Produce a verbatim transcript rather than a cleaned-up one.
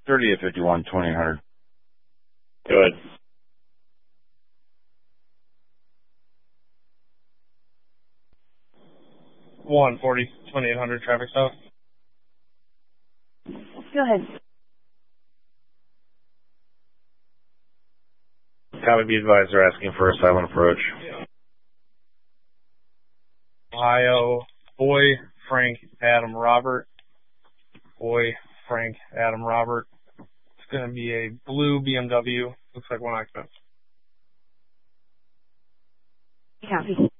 thirty-eight fifty-one, twenty-eight hundred. Go ahead. one forty, twenty-eight hundred traffic stop. Go ahead. Copy, be advised, they're asking for a silent approach. Ohio, Boy, Frank, Adam, Robert. Boy, Frank, Adam, Robert. It's going to be a blue B M W. Looks like one occupant. Copy.